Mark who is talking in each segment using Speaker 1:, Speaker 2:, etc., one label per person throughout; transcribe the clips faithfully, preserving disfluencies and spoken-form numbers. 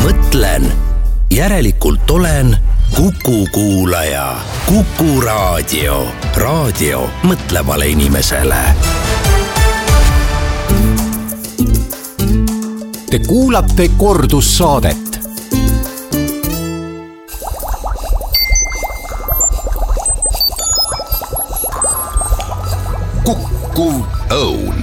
Speaker 1: mõtlen, järelikult olen Kuku kuulaja. Kuku raadio. Raadio mõtlevale inimesele.
Speaker 2: Te kuulate kordussaadet.
Speaker 1: Kuku Õun.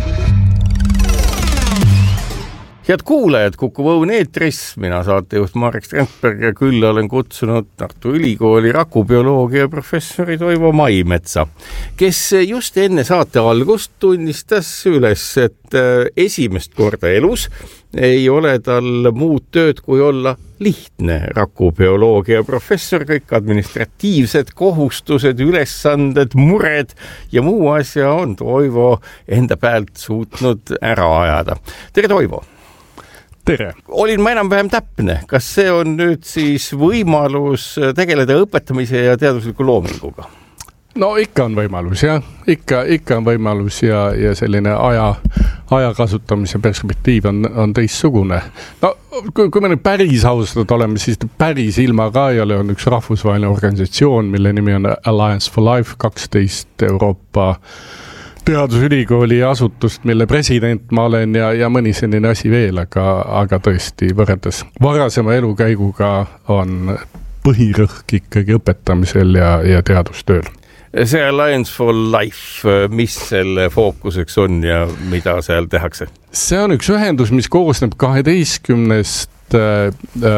Speaker 3: Head kuulajad, Kuku Õun eetris, mina saatejuht Marek Strandberg ja külla olen kutsunud Tartu Ülikooli rakubioloogia professori Toivo Maimetsa, kes just enne saate algust tunnistas üles, et esimest korda elus ei ole tal muud tööd kui olla lihtne rakubioloogia professor, kõik administratiivsed kohustused, ülesanded, mured ja muu asja on Toivo enda pealt suutnud ära ajada. Tere, Toivo!
Speaker 4: Tere!
Speaker 3: Olin ma enam-vähem täpne. Kas see on nüüd siis võimalus tegeleda õpetamise ja teadusliku loominguga?
Speaker 4: No ikka on võimalus, jah. Ikka, ikka on võimalus ja, ja selline aja, aja kasutamise perspektiiv on, on teistsugune. No, kui, kui me nüüd päris ausad oleme, siis päris ilma ka ei ole on üks rahvusvaheline organisatsioon, mille nimi on Alliance for Life, kaksteist Euroopa teadusülikooli asutust, mille president ma olen ja, ja mõni selline asi veel, aga, aga tõesti võrreldes varasema elukäiguga on põhirõhk ikkagi õpetamisel ja, ja teadustööl.
Speaker 3: See Alliance for Life, mis selle fookuseks on ja mida seal tehakse?
Speaker 4: See on üks ühendus, mis koosneb kaheteistkümnest äh,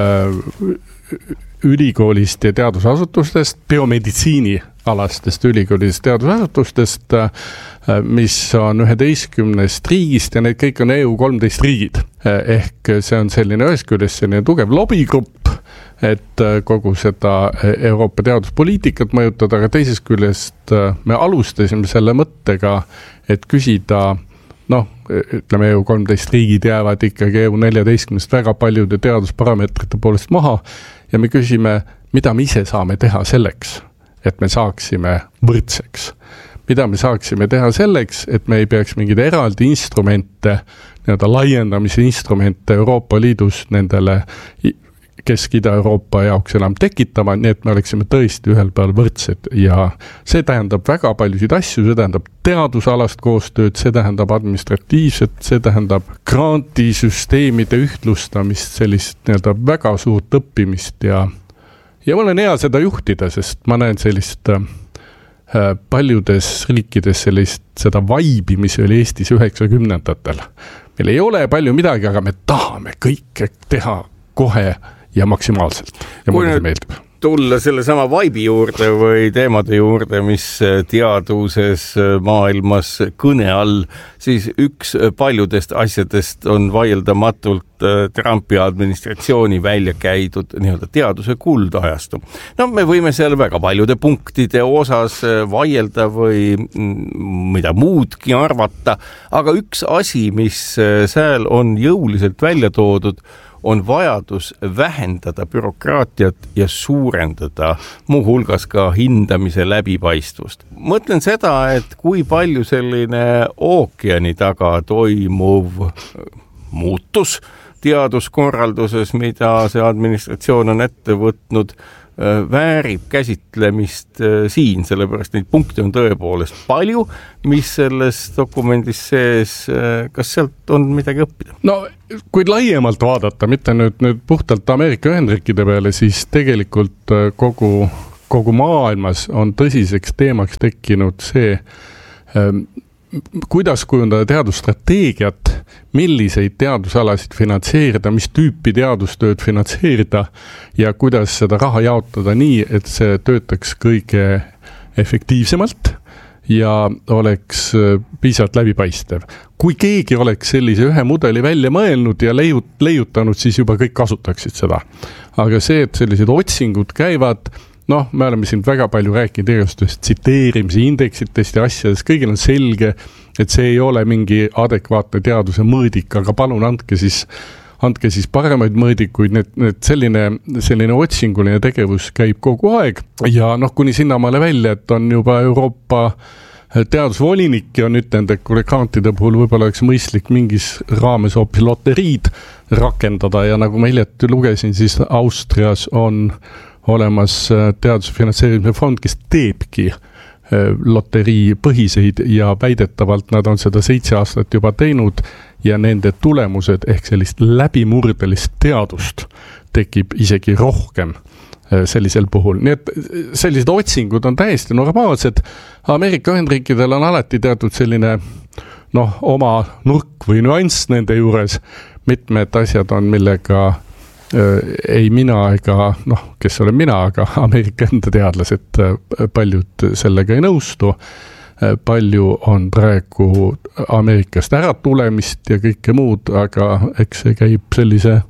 Speaker 4: ülikoolist ja teadusasutustest, biomeditsiini alastest ülikoolist teadusasutustest, mis on üheteistkümnest riigist ja need kõik on E U kolmteist riigid. Ehk see on selline ühest küljest selline tugev lobigrupp, et kogu seda Euroopa teaduspoliitikat mõjutada, aga teisest küljest me alustasime selle mõttega, et küsida, noh, ütleme E U kolmteist riigid jäävad ikkagi E U neljateistkümnest väga paljude teadusparameetrite poolest maha ja me küsime, mida me ise saame teha selleks, et me saaksime võrdseks. Mida me saaksime teha selleks, et me ei peaks mingid eraldi instrumente, nii-öelda laiendamise instrumente Euroopa Liidus nendele Kesk-Ida-Euroopa jaoks enam tekitama, nii et me oleksime tõesti ühel peal võrdsed ja see tähendab väga paljusid asju, see tähendab teadusalast koostööd, see tähendab administratiivset, see tähendab grantisüsteemide ühtlustamist, sellist nii-öelda väga suurt õppimist ja Ja mul on hea seda juhtida, sest ma näen sellist äh, paljudes riikides sellist seda vaibi, mis oli Eestis üheksakümnendatel. Meil ei ole palju midagi, aga me tahame kõike teha kohe ja maksimaalselt. Ja mulle see meeldib.
Speaker 3: Tulla selle sama vaibi juurde või teemade juurde, mis teaduses maailmas kõne all, siis üks paljudest asjadest on vaieldamatult Trumpi administratsiooni välja käidud nii-öelda teaduse kuldajastu. No me võime seal väga paljude punktide osas vaielda või mida muudki arvata, aga üks asi, mis seal on jõuliselt välja toodud, on vajadus vähendada bürokraatiat ja suurendada muuhulgas ka hindamise läbipaistvust. Mõtlen seda, et kui palju selline ookeani taga toimuv muutus teaduskorralduses, mida see administratsioon on ette võtnud, väärib käsitlemist siin, sellepärast neid punkte on tõepoolest palju, mis selles dokumendis sees, kas sealt on midagi õppida?
Speaker 4: No, kui laiemalt vaadata, mitte nüüd, nüüd puhtalt Ameerika Ühendriikide peale, siis tegelikult kogu, kogu maailmas on tõsiseks teemaks tekkinud see, kuidas kujundada teadusstrateegiat, milliseid teadusalasid finantseerida, mis tüüpi teadustööd finantseerida ja kuidas seda raha jaotada nii, et see töötaks kõige efektiivsemalt ja oleks piisavalt läbipaistev. Kui keegi oleks sellise ühe mudeli välja mõelnud ja leiut, leiutanud, siis juba kõik kasutaksid seda. Aga see, et sellised otsingud käivad, noh, me oleme siin väga palju rääkinud igastust tsiteerimise indeksitest ja asjadest, kõigil on selge, et see ei ole mingi adekvaatne teaduse mõõdik, aga palun andke siis, andke siis paremaid mõõdikuid, need, need selline, selline otsinguline tegevus käib kogu aeg ja noh, kuni sinnamaale välja, et on juba Euroopa teadusvolinik on ütelnud, et kui grantide puhul võib-olla oleks mõistlik mingis raames hoopis loteriid rakendada ja nagu ma hiljuti lugesin, siis Austrias on olemas teadusfinantseerimise fond, kes teebki loterii põhiseid ja väidetavalt nad on seda seitse aastat juba teinud ja nende tulemused ehk sellist läbimurdelist teadust tekib isegi rohkem sellisel puhul. Nii et sellised otsingud on täiesti normaalsed. Ameerika Ühendriikidel on alati teatud selline noh, oma nurk või nüanss nende juures. Mitmed asjad on, millega ei mina ega, noh, kes olen mina, aga Ameerika enda teadlased paljud sellega ei nõustu. Palju on praegu Ameerikast ära tulemist ja kõike muud, aga eks see käib sellise,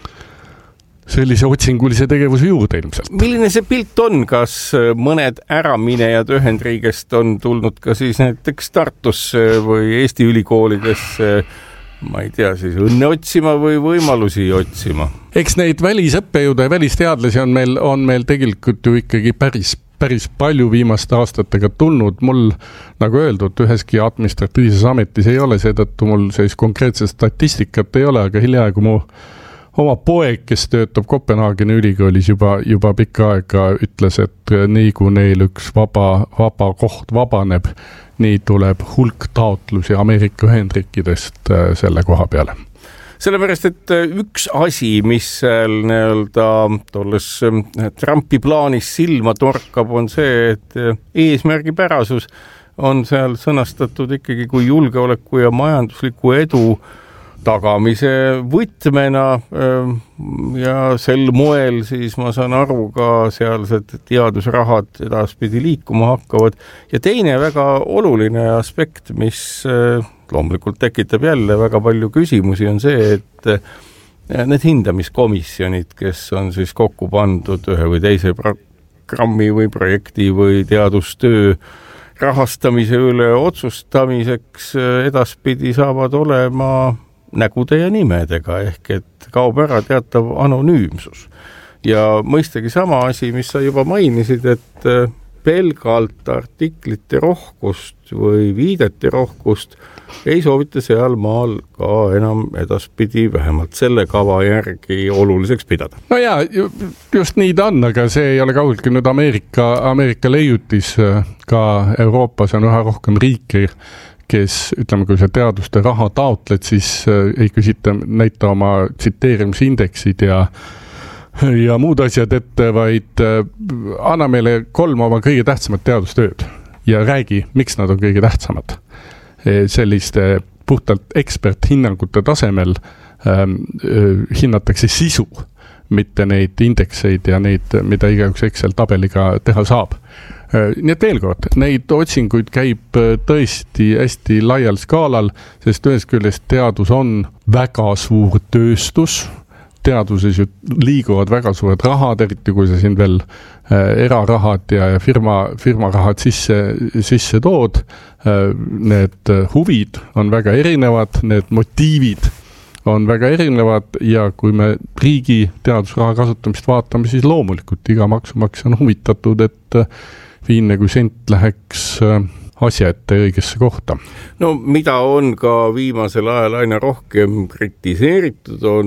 Speaker 4: sellise otsingulise tegevuse juurde ilmselt.
Speaker 3: Milline see pilt on? Kas mõned äraminejad Ühendriigist on tulnud ka siis näiteks Tartusse või Eesti ülikoolidesse, ma ei tea, siis õnne otsima või võimalusi otsima?
Speaker 4: Eks neid välisõppejõude ja välisteadlasi on meil, on meil tegelikult ju ikkagi päris, päris palju viimaste aastatega tulnud. Mul, nagu öeldud, üheski administratiivses ametis ei ole, seetõttu mul sellist konkreetset statistikat ei ole, aga hiljaaegu mu oma poeg, kes töötab Kopenhaageni ülikoolis juba, juba pikka aega, ütles, et nii kui neil üks vaba, vaba koht vabaneb, nii tuleb hulk taotlusi Ameerika Ühendriikidest selle koha peale.
Speaker 3: Sellepärast, et üks asi, mis seal nii-öelda tolles Trumpi plaanis silma torkab, on see, et eesmärgipärasus on seal sõnastatud ikkagi kui julgeoleku ja majandusliku edu tagamise võtmena ja sel moel siis ma saan aru ka sealsed teadusrahad edaspidi liikuma hakkavad. Ja teine väga oluline aspekt, mis loomulikult tekitab jälle väga palju küsimusi, on see, et need hindamiskomisjonid, kes on siis kokku pandud ühe või teise programmi või projekti või teadustöö rahastamise üle otsustamiseks edaspidi saavad olema nägude ja nimedega, ehk et kaob ära teatav anonüümsus. Ja mõistagi sama asi, mis sa juba mainisid, et pelgalt artiklite rohkust või viidete rohkust ei soovita seal maal ka enam edaspidi vähemalt selle kava järgi oluliseks pidada.
Speaker 4: No jaa, just nii ta on, aga see ei ole kaugeltki nüüd Ameerika, Ameerika leiutis, ka Euroopas on üha rohkem riiki, kes, ütleme, kui sa teaduste raha taotled, siis ei küsita näita oma tsiteerimisindeksid ja, ja muud asjad ette, vaid anna meile kolm oma kõige tähtsamat teadustööd ja räägi, miks nad on kõige tähtsamad. Selliste puhtalt eksperthinnangute tasemel ähm, hinnatakse sisu, mitte neid indekseid ja neid, mida igaüks Excel tabeliga teha saab. Nii et veel kord, neid otsinguid käib tõesti hästi laial skaalal, sest ühest küljest teadus on väga suur tööstus, teaduses ju liiguvad väga suured rahad, eriti kui sa siin veel erarahad ja firma, firmarahad sisse, sisse tood. Need huvid on väga erinevad, need motiivid on väga erinevad ja kui me riigi teadusraha kasutamist vaatame, siis loomulikult iga maksumaksja on huvitatud, et viimne kui sent läheks asja ette õigesse kohta.
Speaker 3: No mida on ka viimasel ajal aina rohkem kritiseeritud, on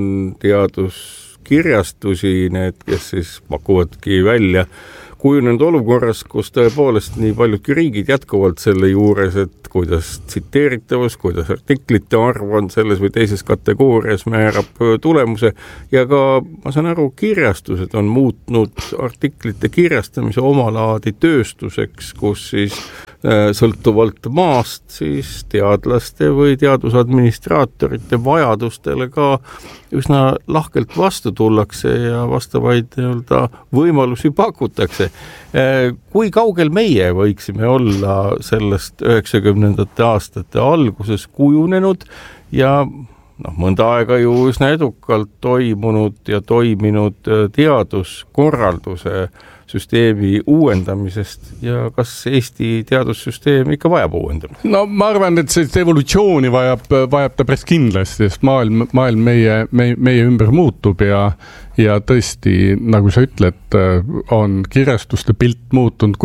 Speaker 3: teaduskirjastusi, need, kes siis pakuvadki välja kujunenud olukorras, kus tõepoolest nii paljudki riigid jätkuvalt selle juures, et kuidas tsiteeritavus, kuidas artiklite arv on selles või teises kategoorias määrab tulemuse ja ka, ma saan aru, kirjastused on muutnud artiklite kirjastamise omalaadi tööstuseks, kus siis sõltuvalt maast siis teadlaste või teadusadministraatorite vajadustele ka üsna lahkelt vastu tullakse ja vastavaid nii-öelda võimalusi pakutakse. Kui kaugel meie võiksime olla sellest üheksakümnendate aastate alguses kujunenud ja noh, mõnda aega ju üsna edukalt toimunud ja toiminud teaduskorralduse süsteemi uuendamisest ja kas Eesti teadussüsteem ikka vajab uuendamist?
Speaker 4: No ma arvan, et sellist evolutsiooni vajab, vajab ta päris kindlasti, sest maailm, maailm meie, meie, meie ümber muutub ja, ja tõesti, nagu sa ütled, on kirjastuste pilt muutunud, kuigi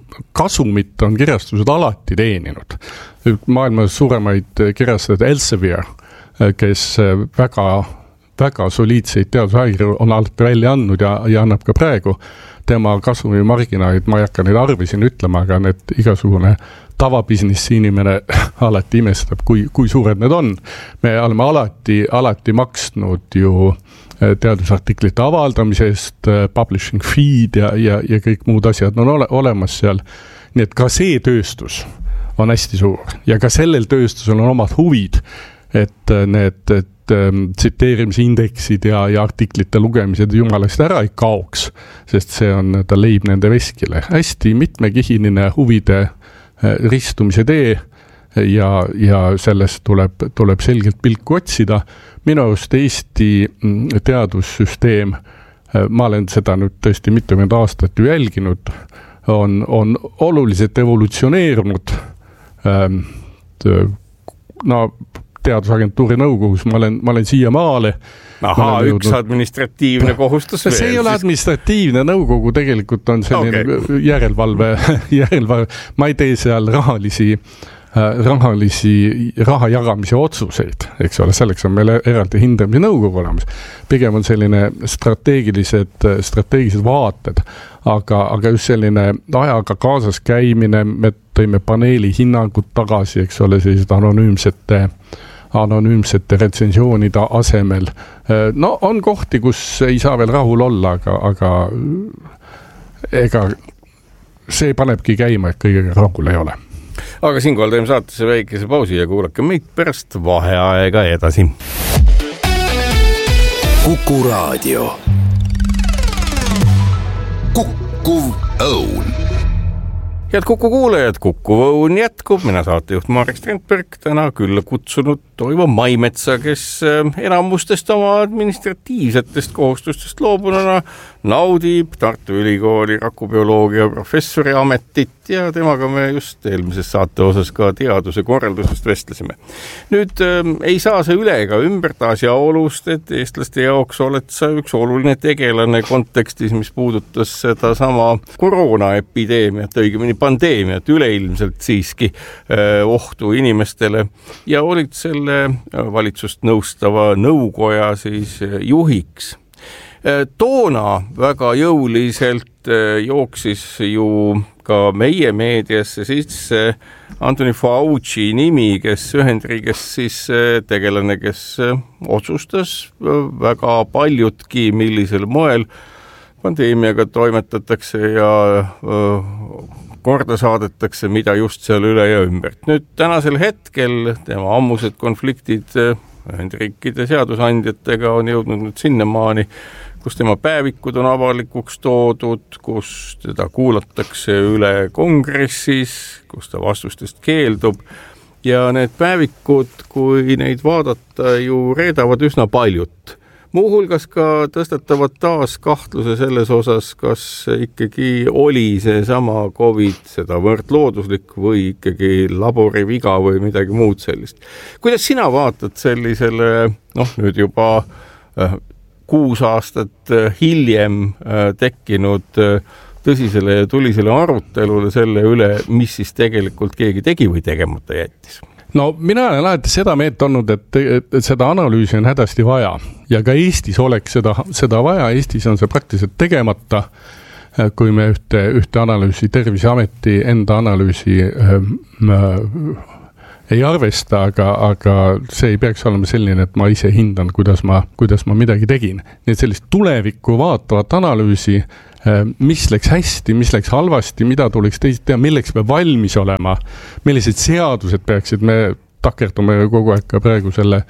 Speaker 4: kasumit on kirjastused alati teeninud. Maailmas suuremaid kirjastajad Elsevier, kes väga, väga soliidseid teadusajakirju on alati välja andnud ja, ja annab ka praegu. Tema kasumi marginaalid, ma ei hakka neid arvisin ütlema, aga need igasugune tavabisnissi inimene alati imestab, kui, kui suured need on. Me oleme alati, alati maksnud ju teadusartiklite avaldamisest, publishing feed ja, ja, ja kõik muud asjad on ole, olemas seal. Nii et ka see tööstus on hästi suur ja ka sellel tööstusel on omad huvid, et need et, tsiteerimisindeksid ja, ja artiklite lugemised jumalast ära ei kaoks, sest see on, ta leib nende veskile. Hästi mitmekihiline huvide ristumise tee ja, ja sellest tuleb, tuleb selgelt pilku otsida. Minu arust Eesti teadussüsteem, ma olen seda nüüd tõesti mitukümmend aastat ju jälginud, on, on oluliselt evolutsioneerunud. No teadusagentuuri nõukogus, ma olen, ma olen siia maale.
Speaker 3: Ahaa, üks jõudnud... administratiivne kohustus veel.
Speaker 4: See ei ole administratiivne nõukogu, tegelikult on selline okay. järelevalve, järelevalve, ma ei tee seal rahalisi, rahalisi raha jagamise otsuseid, eks ole, selleks on meil eraldi hindamise nõukogu olemas. Pigem on selline strateegilised, strateegilised vaated, aga, aga just selline ajaga kaasas käimine, me tõime paneeli hinnangud tagasi, eks ole, sellised anonüümsete anonüümsete retsensioonide asemel. No on kohti, kus ei saa veel rahul olla, aga, aga ega see panebki käima, et kõigega rahul ei ole.
Speaker 3: Aga siinkohal teeme saatesse väikese pausi ja kuulake meid pärast vaheaega edasi.
Speaker 1: Kuku Raadio. Kukkuv õun.
Speaker 3: Head Kuku kuulajad, Kukkuv õun jätkub. Mina saatejuht Marek Strandberg, täna külla kutsunud Toivo Maimetsa, kes enamustest oma administratiivsetest kohustustest loobununa naudib Tartu Ülikooli rakubioloogia professori ametit ja temaga me just eelmises saate osas ka teaduse korraldusest vestlesime. Nüüd äh, ei saa see üle ega ümbert asjaolust, et eestlaste jaoks oled sa üks oluline tegelane kontekstis, mis puudutas seda sama koroonaepideemiat, õigemini pandeemiat, üleilmselt siiski äh, ohtu inimestele ja olid selle valitsust nõustava nõukoja siis juhiks. Toona väga jõuliselt jooksis ju ka meie meediasse sisse Anthony Fauci nimi, kes Ühendriigis siis tegelane, kes otsustas väga paljutki, millisel moel pandeemiaga toimetatakse ja korda saadetakse, mida just seal üle ja ümbert. Nüüd tänasel hetkel tema ammused konfliktid Ühendriikide seadusandjatega on jõudnud nüüd sinnamaani, kus tema päevikud on avalikuks toodud, kus teda kuulatakse üle kongressis, kus ta vastustest keeldub ja need päevikud, kui neid vaadata, ju reedavad üsna paljut. Muuhulgas ka tõstatavad taas kahtluse selles osas, kas ikkagi oli see sama COVID seda võrd looduslik või ikkagi labori viga või midagi muud sellist. Kuidas sina vaatad sellisele, noh nüüd juba äh, kuus aastat hiljem äh, tekkinud äh, tõsisele ja tulisele arutelule selle üle, mis siis tegelikult keegi tegi või tegemata jättis?
Speaker 4: No mina olen alati seda meelt olnud, et, et seda analüüsi on hädasti vaja ja ka Eestis oleks seda, seda vaja. Eestis on see praktiliselt tegemata, kui me ühte, ühte analüüsi, Terviseameti enda analüüsi äh, ei arvesta, aga, aga see ei peaks olema selline, et ma ise hindan, kuidas ma, kuidas ma midagi tegin. Nii et sellist tulevikku vaatavat analüüsi, mis läks hästi, mis läks halvasti, mida tuleks teised teha, milleks me valmis olema, millised seadused peaksid, me takerdume kogu aeg ka praegu selle,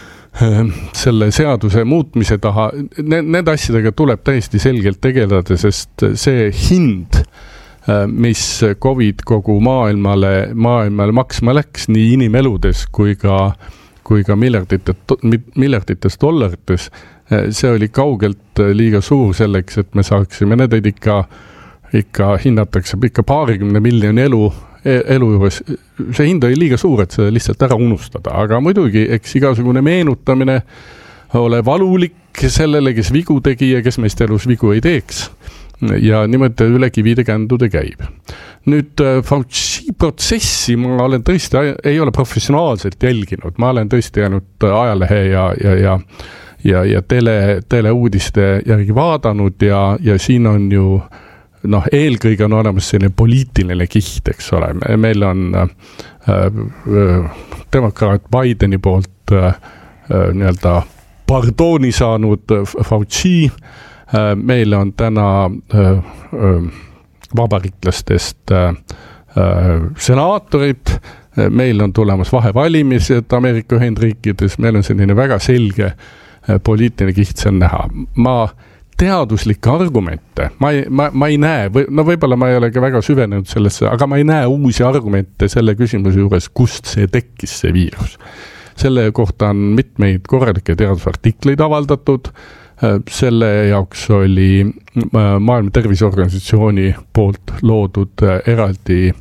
Speaker 4: selle seaduse muutmise taha. Need asjadega tuleb täiesti selgelt tegeleda, sest see hind, mis COVID kogu maailmale, maailmale maksma läks nii inimeludes kui ka, kui ka miljardites, miljardites dollarites, see oli kaugelt liiga suur selleks, et me saaksime need ikka, ikka hinnatakse ikka paarikümne miljoni elu, elu juures. See hind oli liiga suur, et seda lihtsalt ära unustada, aga muidugi eks igasugune meenutamine ole valulik sellele, kes vigu tegi ja kes meist elus vigu ei teeks. ja niimoodi üle kivide kändude käib. Nüüd Fauci protsessi ma olen tõesti, ei ole professionaalselt jälginud, ma olen tõesti jäänud ajalehe ja, ja, ja, ja, ja tele, teleuudiste järgi vaadanud ja, ja siin on ju noh, eelkõige on olemas selline poliitiline kiht, eks ole, meil on äh, demokraat Bideni poolt äh, nii-öelda pardoni saanud Fauci, äh, meil on täna äh, äh, vabariiklastest äh, senaatorid, meil on tulemas vahevalimised Ameerika Ühendriikides, meil on selline väga selge äh, poliitiline kiht seal näha. Ma teaduslikke argumente, ma ei, ma, ma ei näe, või, no võib-olla ma ei ole ka väga süvenenud sellesse, aga ma ei näe uusi argumente selle küsimuse juures, kust see tekkis, see viirus. Selle kohta on mitmeid korralikke teadusartikleid avaldatud, selle jaoks oli Maailma Terviseorganisatsiooni poolt loodud eraldi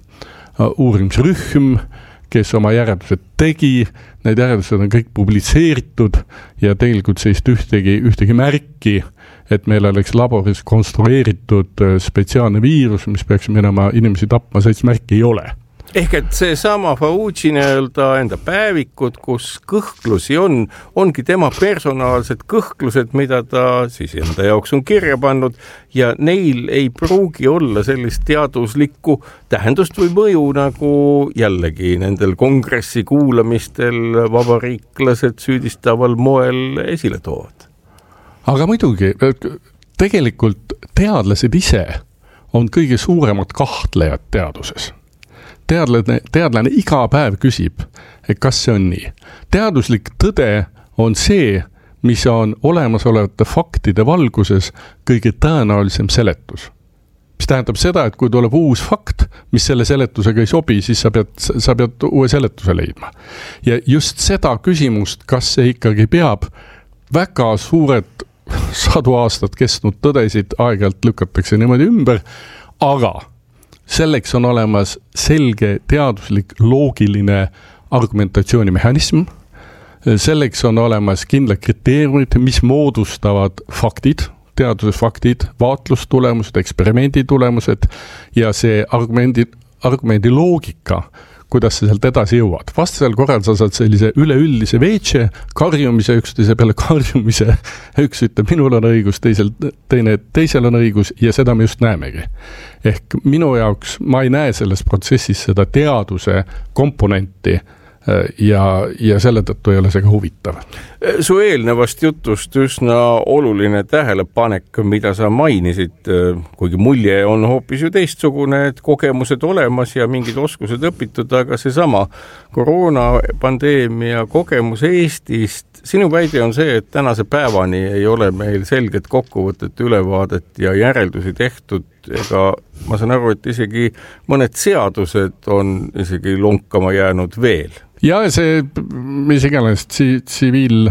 Speaker 4: uurimisrühm, kes oma järeldused tegi, need järeldused on kõik publitseeritud ja tegelikult sellist ühtegi, ühtegi märki, et meil oleks laboris konstrueeritud spetsiaalne viirus, mis peaks minema inimesi tapma, sellist märki ei ole.
Speaker 3: Ehk et see sama Fauci nii-öelda enda päevikud, kus kõhklusi on, ongi tema personaalsed kõhklused, mida ta siis enda jaoks on kirja pannud ja neil ei pruugi olla sellist teaduslikku tähendust või mõju, nagu jällegi nendel kongressi kuulamistel vabariiklased süüdistaval moel esile toovad.
Speaker 4: Aga muidugi, tegelikult teadlased ise on kõige suuremad kahtlejad teaduses. Teadlane, teadlane iga päev küsib, et kas see on nii. Teaduslik tõde on see, mis on olemasolevate faktide valguses kõige tõenäolisem seletus. Mis tähendab seda, et kui tuleb uus fakt, mis selle seletusega ei sobi, siis sa pead, sa pead uue seletuse leidma. Ja just seda küsimust, kas see ikkagi peab, väga suured sadu aastat kestnud tõdesid aeg-ajalt lükatakse niimoodi ümber, aga selleks on olemas selge teaduslik loogiline argumentatsioonimehhanism, selleks on olemas kindlad kriteeriumid, mis moodustavad faktid, teaduses faktid, vaatlustulemused, eksperimendi tulemused ja see argumendi, argumendi loogika, kuidas sa sealt edasi jõuad. Vastasel korral sa saad sellise üleüldise veetse, karjumise, üksteise peale karjumise, üks ütleb, minul on õigus, teisel, teine, teisel on õigus ja seda me just näemegi. Ehk minu jaoks ma ei näe selles protsessis seda teaduse komponenti ja, ja selle tõttu ei ole see ka huvitav.
Speaker 3: Su eelnevast jutust üsna oluline tähelepanek, mida sa mainisid, kuigi mulje on hoopis ju teistsugune, et kogemused olemas ja mingid oskused õpitud, aga see sama koroonapandeemia kogemus Eestist, sinu väide on see, et tänase päevani ei ole meil selget kokkuvõtet, ülevaadet ja järeldusi tehtud, ega ma saan aru, et isegi mõned seadused on isegi lonkama jäänud veel.
Speaker 4: Ja see, mis iganes, tsiviil,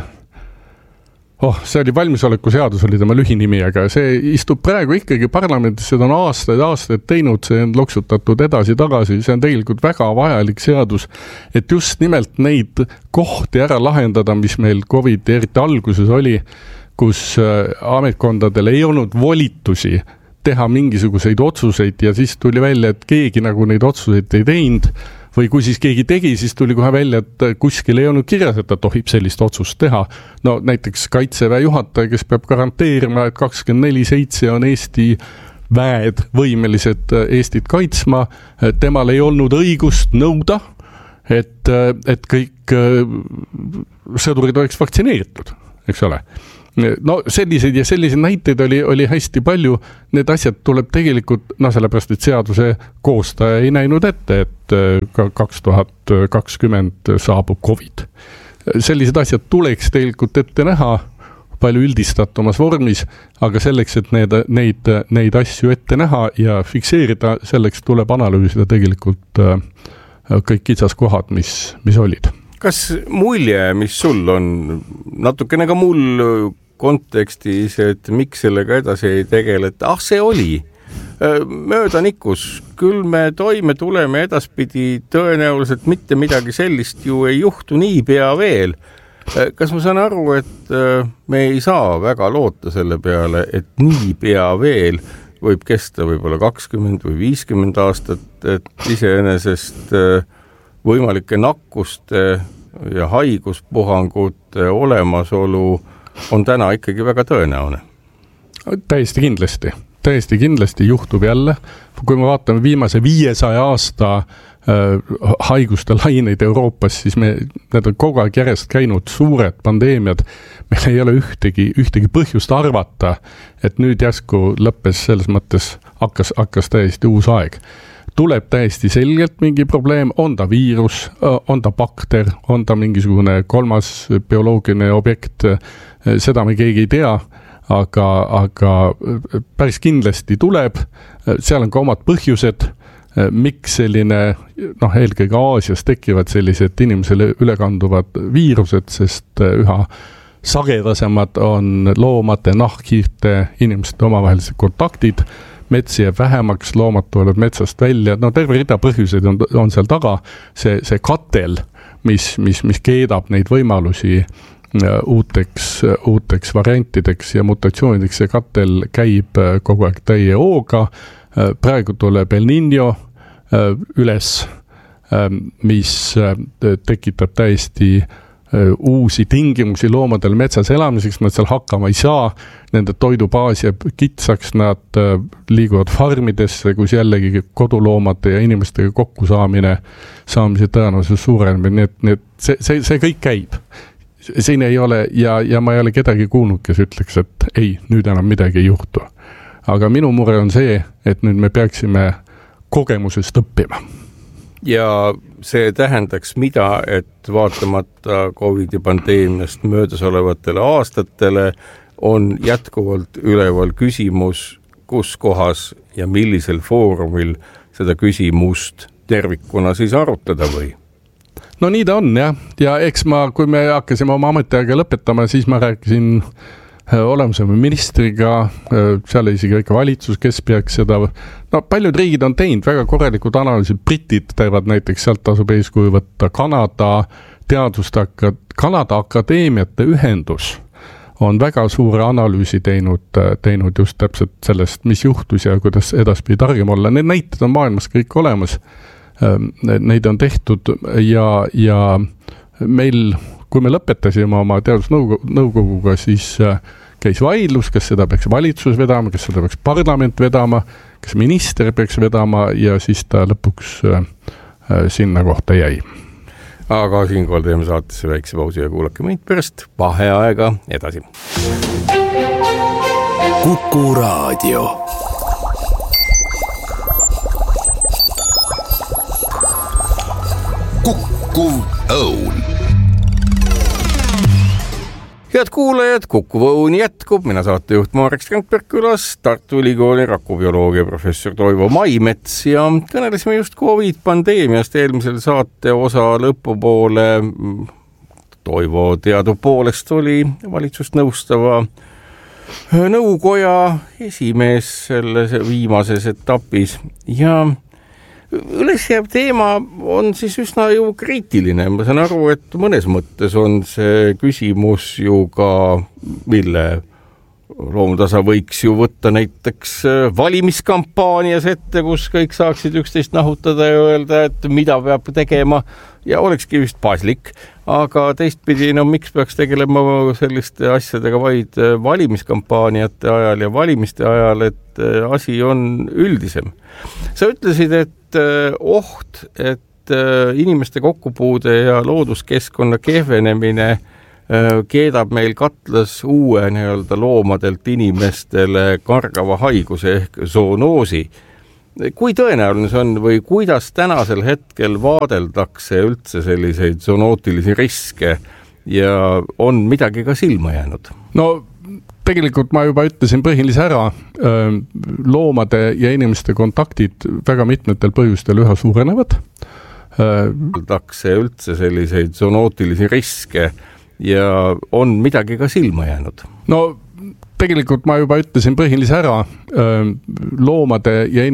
Speaker 4: oh, see oli valmisoleku seadus, oli tema lühinimi, aga see istub praegu ikkagi parlamendis, seda on aastaid, aastaid teinud, see on loksutatud edasi-tagasi, see on tegelikult väga vajalik seadus, et just nimelt neid kohti ära lahendada, mis meil COVID eriti alguses oli, kus ametkondadel ei olnud volitusi teha mingisuguseid otsuseid ja siis tuli välja, et keegi nagu neid otsuseid ei teinud, või kui siis keegi tegi, siis tuli kohe välja, et kuskil ei olnud kirjas, et ta tohib sellist otsust teha. No näiteks Kaitseväe juhataja, kes peab garanteerima, et kakskümmend neli seitse on Eesti väed võimelised Eestit kaitsma. Temal ei olnud õigust nõuda, et, et kõik sõdurid oleks vaktsineeritud, eks ole. No selliseid ja selliseid näiteid oli, oli hästi palju, need asjad tuleb tegelikult, no sellepärast, et seaduse koostaja ei näinud ette, et kaks tuhat kakskümmend saabub COVID. Sellised asjad tuleks tegelikult ette näha palju üldistatumas vormis, aga selleks, et need, neid, neid asju ette näha ja fikseerida, selleks tuleb analüüsida tegelikult kõik kitsaskohad, mis, mis olid.
Speaker 3: Kas mulje, mis sul on, natukene ka mul kontekstis, et miks sellega edasi ei tegeleta, ah see oli, möödanikus, küll me toime tuleme edaspidi tõenäoliselt mitte midagi sellist ju ei juhtu nii pea veel. Kas ma saan aru, et me ei saa väga loota selle peale, et nii pea veel võib kesta võib-olla kakskümmend või viiskümmend aastat, et iseenesest võimalike nakkuste ja haiguspuhangute olemasolu on täna ikkagi väga tõenäoline.
Speaker 4: Täiesti kindlasti, täiesti kindlasti juhtub jälle. Kui me vaatame viimase viiesaja aasta äh, haiguste laineid Euroopas, siis me, need on kogu aeg järjest käinud suured pandeemiad. Meil ei ole ühtegi, ühtegi põhjust arvata, et nüüd järsku lõppes selles mõttes hakkas, hakkas täiesti uus aeg. Tuleb täiesti selgelt mingi probleem, on ta viirus, on ta bakter, on ta mingisugune kolmas bioloogiline objekt, seda me keegi ei tea, aga, aga päris kindlasti tuleb, seal on ka omad põhjused, miks selline, noh, eelkõige Aasias tekivad sellised inimesele ülekanduvad viirused, sest üha sagedasemad on loomade, nahkhiirte, inimeste omavahelised kontaktid, mets jääb vähemaks, loomad tulevad metsast välja, no terve rida põhjuseid on, on seal taga, see, see katel, mis, mis, mis keedab neid võimalusi uuteks, uuteks variantideks ja mutatsioonideks, see katel käib kogu aeg täie hooga, praegu tuleb El Niño üles, mis tekitab täiesti uusi tingimusi loomadel metsas elamiseks, nad seal hakkama ei saa, nende toidubaas jääb kitsaks, nad liiguvad farmidesse, kus jällegi koduloomade ja inimestega kokku saamine, saamise tõenäosus suureneb, nii et, nii et see, see, see kõik käib. Siin ei ole, ja, ja ma ei ole kedagi kuulnud, kes ütleks, et ei, nüüd enam midagi ei juhtu. Aga minu mure on see, et nüüd me peaksime kogemusest õppima.
Speaker 3: Ja see tähendaks mida, et vaatamata COVID pandeemiast möödas olevatele aastatele on jätkuvalt üleval küsimus, kus kohas ja millisel foorumil seda küsimust tervikuna siis arutada või?
Speaker 4: No nii ta on, jah. Ja eks ma, kui me hakkasime oma ametiaega lõpetama, siis ma rääkisin olemusema ministriga, seal isegi väike valitsus, kes peaks seda, no paljud riigid on teinud väga korralikud analüüsid, britid teevad näiteks, sealt tasub eeskuju võtta Kanada teaduste, Kanada akadeemiate ühendus on väga suure analüüsi teinud, teinud just täpselt sellest, mis juhtus ja kuidas edaspidi targem olla. Need näited on maailmas kõik olemas, neid on tehtud ja, ja meil, kui me lõpetasime oma teadusnõukoguga, siis käis vaidlus, kas seda peaks valitsus vedama, kas seda peaks parlament vedama, kas minister peaks vedama ja siis ta lõpuks sinna kohta jäi.
Speaker 3: Aga siinkohal teeme saatesse väikse pausi ja kuulake meid pärast vaheaega edasi.
Speaker 1: Kuku Raadio. Kuku Õun.
Speaker 3: Head kuulajad, Kuku Õun jätkub. Mina saatejuht Marek Strandberg külas, Tartu Ülikooli rakubioloogia professor Toivo Maimets ja kõnelesime just COVID pandeemiast eelmisel saate osa lõpupoole. Toivo teadupoolest oli valitsust nõustava nõukoja esimees selles viimases etapis ja ülesjääv teema on siis üsna ju kriitiline. Ma saan aru, et mõnes mõttes on see küsimus ju ka, mille loomutasa võiks ju võtta näiteks valimiskampaanias ette, kus kõik saaksid üksteist nahutada ja öelda, et mida peab tegema ja olekski vist paslik. Aga teistpidi, no miks peaks tegelema selliste asjadega vaid valimiskampaaniate ajal ja valimiste ajal, et asi on üldisem. Sa ütlesid, et oht, et inimeste kokkupuude ja looduskeskkonna kehvenemine keedab meil katlas uue nii-öelda loomadelt inimestele kargava haiguse ehk zoonoosi. Kui tõenäoline see on või kuidas tänasel hetkel vaadeldakse üldse selliseid zoonootilisi riske ja on midagi ka silma jäänud?
Speaker 4: No tegelikult ma juba ütlesin põhilise ära, loomade ja inimeste kontaktid väga mitmetel põhjustel üha suurenevad.
Speaker 3: Vaadeldakse üldse selliseid zoonootilisi riske ja on midagi ka silma jäänud?
Speaker 4: No tegelikult ma juba ütlesin põhilise ära, loomade ja